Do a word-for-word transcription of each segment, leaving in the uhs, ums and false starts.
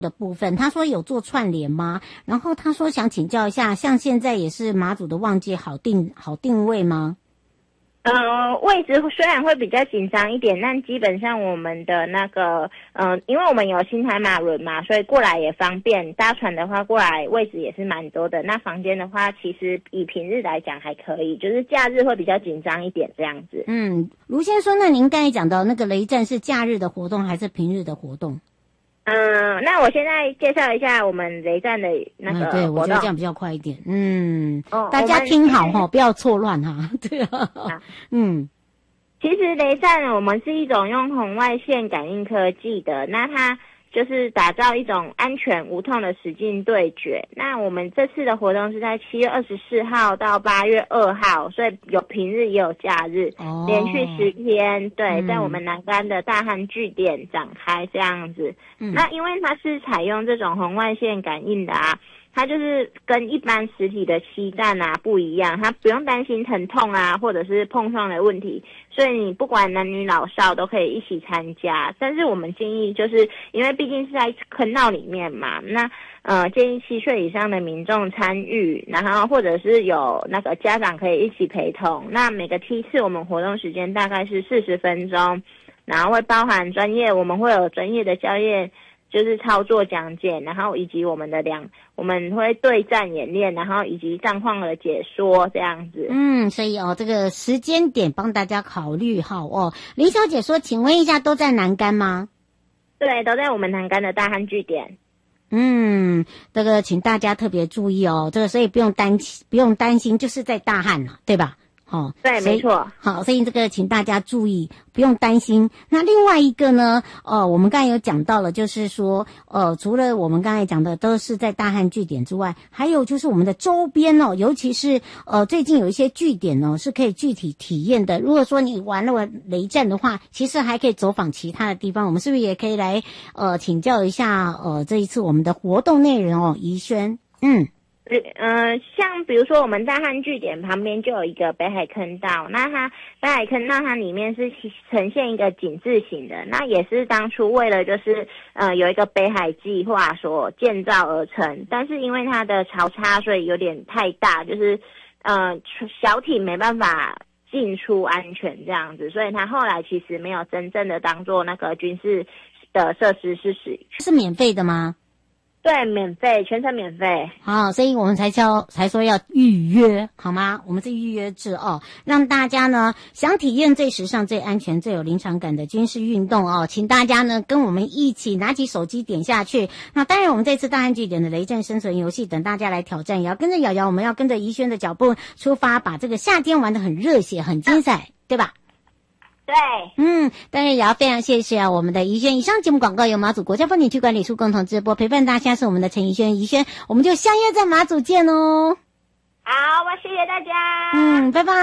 的部分，他说有做串联吗？然后他说想请教一下，像现在也是马祖的旺季，好定好定位吗？ 呃，位置虽然会比较紧张一点，但基本上我们的那个，嗯、呃，因为我们有新台马轮嘛，所以过来也方便。搭船的话，过来位置也是蛮多的。那房间的话，其实以平日来讲还可以，就是假日会比较紧张一点这样子。 嗯，卢先生，那您刚才讲到那个雷战是假日的活动还是平日的活动？ 嗯，那我现在介绍一下我们雷战的那个活动。嗯， 对，我觉得这样比较快一点。嗯，哦、大家听好哈，不要错乱哈。对啊，啊嗯， 其实雷战我们是一种用红外线感应科技的，那它就是打造一种安全无痛的实境对决。那我们这次的活动是在七月二十四号到八月二号，所以有平日也有假日，哦、连续十天。对、嗯，在我们南竿的大汉据点展开这样子。嗯、那因为它是采用这种红外线感应的啊，它就是跟一般实体的漆弹啊不一样，它不用担心疼痛啊或者是碰撞的问题，所以你不管男女老少都可以一起参加。但是我们建议就是因为毕竟是在坑道里面嘛，那呃建议七岁以上的民众参与，然后或者是有那个家长可以一起陪同。那每个梯次我们活动时间大概是四十分钟，然后会包含专业，我们会有专业的教练。就是操作讲解，然后以及我们的两，我们会对战演练，然后以及战况的解说这样子。 嗯，所以哦，这个时间点帮大家考虑好哦。林小姐说，请问一下，都在南竿吗？ 对，都在我们南竿的大汉据点。 嗯，这个请大家特别注意哦，这个所以不用担心，不用担心，就是在大汉了，对吧？哦， 对，没错。 好，所以这个请大家注意，不用担心。那另外一个呢，呃，我们刚才有讲到了，就是说，呃，除了我们刚才讲的都是在大汉据点之外，还有就是我们的周边哦，尤其是呃，最近有一些据点哦，是可以具体体验的。如果说你玩了雷战的话，其实还可以走访其他的地方。我们是不是也可以来呃请教一下呃这一次我们的活动内容哦，怡萱，嗯。 呃，像比如说我们大汉据点旁边就有一个北海坑道，那它北海坑道它里面是呈现一个井字形的，那也是当初为了就是呃有一个北海计划所建造而成，但是因为它的潮差所以有点太大，就是呃小艇没办法进出安全这样子，所以它后来其实没有真正的当做那个军事的设施是使是免费的吗？ 对，免费，全程免费。 好，所以我们才叫才说要预约，好吗？我们是预约制哦，让大家呢想体验最时尚、最安全、最有临场感的军事运动哦，请大家呢跟我们一起拿起手机点下去。那当然，我们这次大汉据点的雷战生存游戏，等大家来挑战，也要跟着瑶瑶，我们要跟着怡萱的脚步出发，把这个夏天玩得很热血、很精彩，对吧？ 对， 嗯，当然也要非常谢谢啊，我们的怡萱。以上节目广告由马祖国家风景区管理处共同直播，陪伴大家是我们的陈怡萱，怡萱，我们就相约在马祖见哦。 好，我谢谢大家。 嗯，拜拜。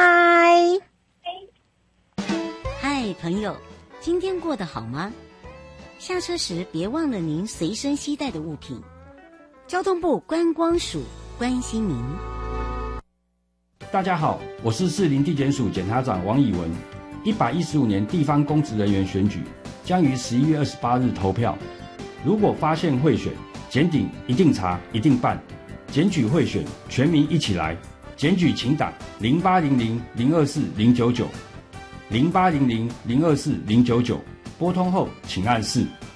嗨，朋友，今天过得好吗？下车时别忘了您随身携带的物品。交通部观光署关心您。 大家好，我是士林地检署检察长王以文。一百一十五年地方公职人员选举将于十一月二十八日投票。如果发现贿选，检警一定查，一定办。检举贿选，全民一起来。检举请打零八零零零二四零九九零八零零零二四零九九，拨通后请按四。